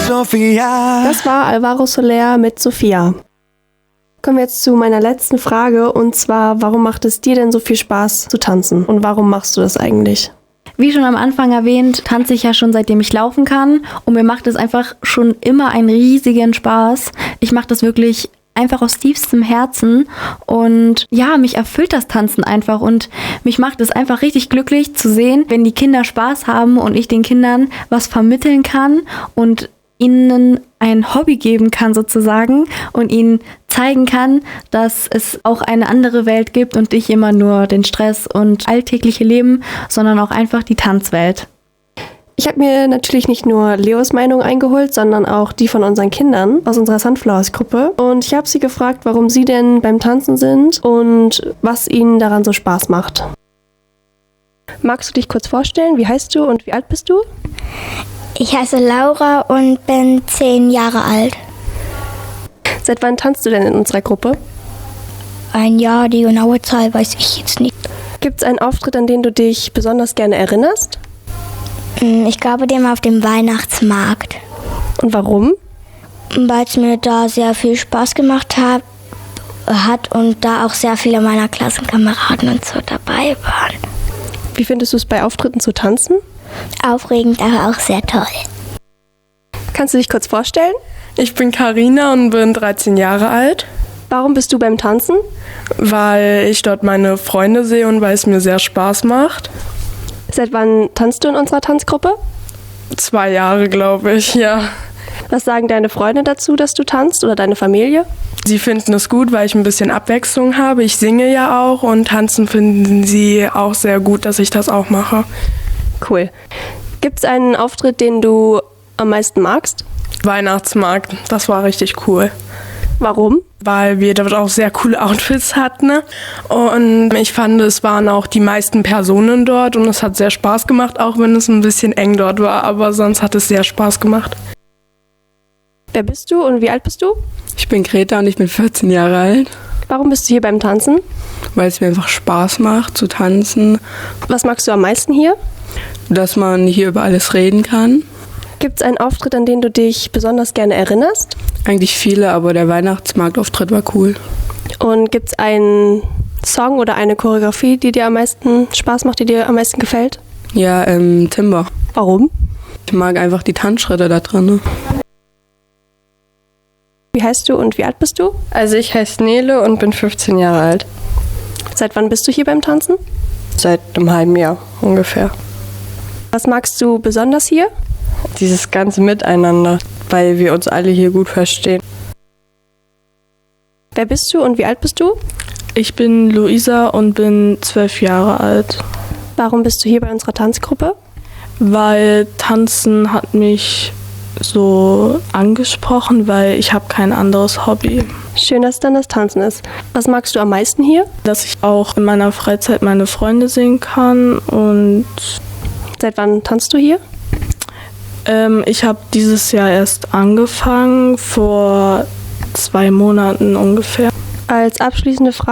Sophia. Das war Alvaro Soler mit Sophia. Kommen wir jetzt zu meiner letzten Frage, und zwar, warum macht es dir denn so viel Spaß zu tanzen? Und warum machst du das eigentlich? Wie schon am Anfang erwähnt, tanze ich ja schon seitdem ich laufen kann, und mir macht es einfach schon immer einen riesigen Spaß. Ich mache das wirklich einfach aus tiefstem Herzen, und ja, mich erfüllt das Tanzen einfach, und mich macht es einfach richtig glücklich zu sehen, wenn die Kinder Spaß haben und ich den Kindern was vermitteln kann und ihnen ein Hobby geben kann sozusagen und ihnen zeigen kann, dass es auch eine andere Welt gibt und nicht immer nur den Stress und alltägliche Leben, sondern auch einfach die Tanzwelt. Ich habe mir natürlich nicht nur Leos Meinung eingeholt, sondern auch die von unseren Kindern aus unserer Sunflowers-Gruppe. Und ich habe sie gefragt, warum sie denn beim Tanzen sind und was ihnen daran so Spaß macht. Magst du dich kurz vorstellen? Wie heißt du und wie alt bist du? Ich heiße Laura und bin 10 Jahre alt. Seit wann tanzt du denn in unserer Gruppe? Ein Jahr, die genaue Zahl weiß ich jetzt nicht. Gibt es einen Auftritt, an den du dich besonders gerne erinnerst? Ich glaube, dem auf dem Weihnachtsmarkt. Und warum? Weil es mir da sehr viel Spaß gemacht hat und da auch sehr viele meiner Klassenkameraden und so dabei waren. Wie findest du es bei Auftritten zu tanzen? Aufregend, aber auch sehr toll. Kannst du dich kurz vorstellen? Ich bin Carina und bin 13 Jahre alt. Warum bist du beim Tanzen? Weil ich dort meine Freunde sehe und weil es mir sehr Spaß macht. Seit wann tanzt du in unserer Tanzgruppe? 2 Jahre, glaube ich, ja. Was sagen deine Freunde dazu, dass du tanzt, oder deine Familie? Sie finden es gut, weil ich ein bisschen Abwechslung habe. Ich singe ja auch, und tanzen finden sie auch sehr gut, dass ich das auch mache. Cool. Gibt es einen Auftritt, den du am meisten magst? Weihnachtsmarkt, das war richtig cool. Warum? Weil wir dort auch sehr coole Outfits hatten. Und ich fand, es waren auch die meisten Personen dort und es hat sehr Spaß gemacht, auch wenn es ein bisschen eng dort war. Aber sonst hat es sehr Spaß gemacht. Wer bist du und wie alt bist du? Ich bin Greta und ich bin 14 Jahre alt. Warum bist du hier beim Tanzen? Weil es mir einfach Spaß macht zu tanzen. Was magst du am meisten hier? Dass man hier über alles reden kann. Gibt es einen Auftritt, an den du dich besonders gerne erinnerst? Eigentlich viele, aber der Weihnachtsmarktauftritt war cool. Und gibt es einen Song oder eine Choreografie, die dir am meisten Spaß macht, die dir am meisten gefällt? Ja, Timber. Warum? Ich mag einfach die Tanzschritte da drin. Wie heißt du und wie alt bist du? Also ich heiße Nele und bin 15 Jahre alt. Seit wann bist du hier beim Tanzen? Seit einem halben Jahr ungefähr. Was magst du besonders hier? Dieses ganze Miteinander, weil wir uns alle hier gut verstehen. Wer bist du und wie alt bist du? Ich bin Luisa und bin 12 Jahre alt. Warum bist du hier bei unserer Tanzgruppe? Weil Tanzen hat mich so angesprochen, weil ich habe kein anderes Hobby. Schön, dass dann das Tanzen ist. Was magst du am meisten hier? Dass ich auch in meiner Freizeit meine Freunde sehen kann. Und seit wann tanzt du hier? Ich habe dieses Jahr erst angefangen, vor 2 Monaten ungefähr. Als abschließende Frage